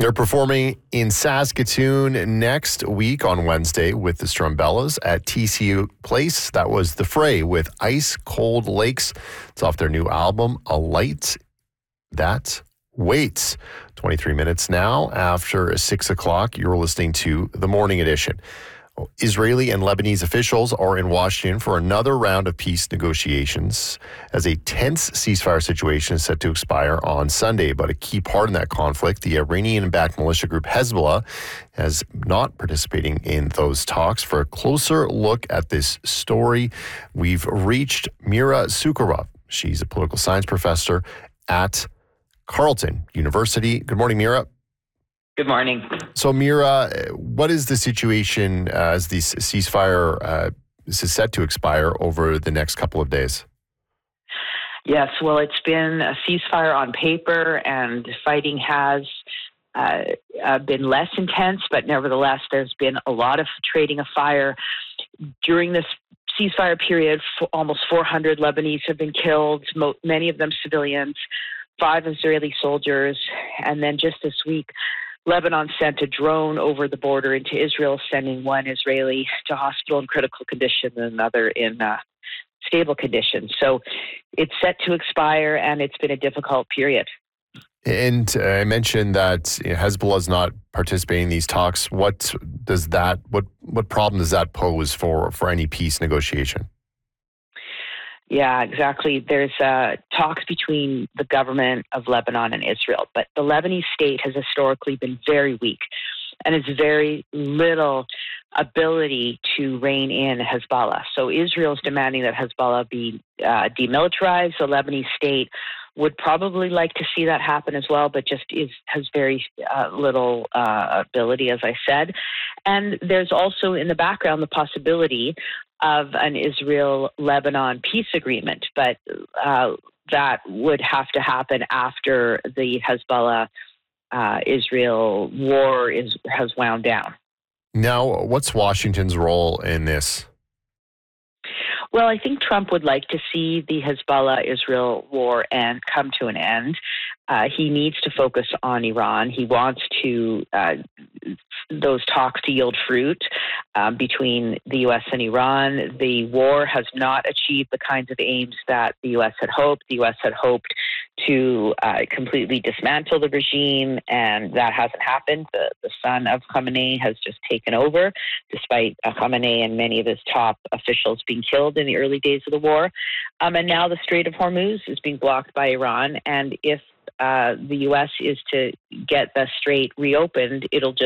They're performing in Saskatoon next week on Wednesday with the Strumbellas at TCU Place. That was The Fray with Ice Cold Lakes. It's off their new album, A Light That Waits. 23 minutes now after 6 o'clock. You're listening to The Morning Edition. Israeli and Lebanese officials are in Washington for another round of peace negotiations as a tense ceasefire situation is set to expire on Sunday. But a key part in that conflict, the Iranian-backed militia group Hezbollah, is not participating in those talks. For a closer look at this story, we've reached Mira Sukharov. She's a political science professor at Carleton University. Good morning, Mira. Good morning. So, Mira, what is the situation as the ceasefire is set to expire over the next couple of days? Yes, well, it's been a ceasefire on paper, and fighting has been less intense, but nevertheless, there's been a lot of trading of fire. During this ceasefire period, almost 400 Lebanese have been killed, many of them civilians, 5 Israeli soldiers, and then just this week, Lebanon sent a drone over the border into Israel, sending one Israeli to hospital in critical condition and another in stable condition. So it's set to expire, and it's been a difficult period. And I mentioned that Hezbollah is not participating in these talks. What problem does that pose for any peace negotiation? Yeah, exactly. There's talks between the government of Lebanon and Israel, but the Lebanese state has historically been very weak and has very little ability to rein in Hezbollah. So Israel is demanding that Hezbollah be demilitarized. The Lebanese state would probably like to see that happen as well, but just has very little ability, as I said. And there's also in the background the possibility of an Israel-Lebanon peace agreement, but that would have to happen after the Hezbollah-Israel war has wound down. Now, what's Washington's role in this? Well, I think Trump would like to see the Hezbollah-Israel war come to an end. He needs to focus on Iran. He wants those talks to yield fruit between the U.S. and Iran. The war has not achieved the kinds of aims that the U.S. had hoped. The U.S. had hoped to completely dismantle the regime, and that hasn't happened. The son of Khamenei has just taken over, despite Khamenei and many of his top officials being killed in the early days of the war. And now the Strait of Hormuz is being blocked by Iran, and if the U.S. is to get the strait reopened, it'll just